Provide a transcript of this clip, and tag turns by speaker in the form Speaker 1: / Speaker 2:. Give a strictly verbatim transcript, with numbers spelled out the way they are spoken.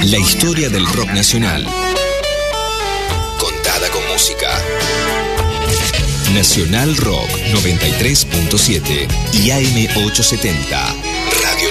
Speaker 1: La historia del rock nacional, contada con música. Nacional Rock noventa y tres punto siete y A M ochocientos setenta, Radio